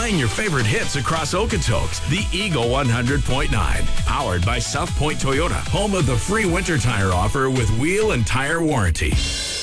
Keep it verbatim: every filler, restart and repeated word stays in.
playing your favorite hits across Okotoks. The Eagle one hundred point nine. Powered by South Point Toyota, home of the free winter tire offer with wheel and tire warranty.